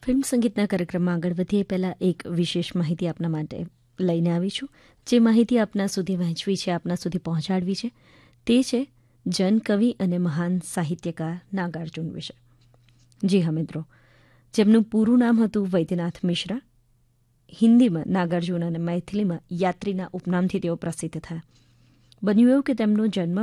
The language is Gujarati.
ફિલ્મ સંગીતના કાર્યક્રમમાં આગળ વધીએ પહેલાં એક વિશેષ માહિતી આપના માટે લઈને આવી છું. જે માહિતી આપના સુધી વહેંચવી છે, આપના સુધી પહોંચાડવી છે, તે છે જનકવિ અને મહાન સાહિત્યકાર નાગાર્જુન વિશે. જી હા મિત્રો, જેમનું પૂરું નામ હતું વૈદ્યનાથ મિશ્રા. હિન્દીમાં નાગાર્જુન અને મૈથિલીમાં યાત્રીના ઉપનામથી તેઓ પ્રસિદ્ધ થયા. બન્યું એવું કે તેમનો જન્મ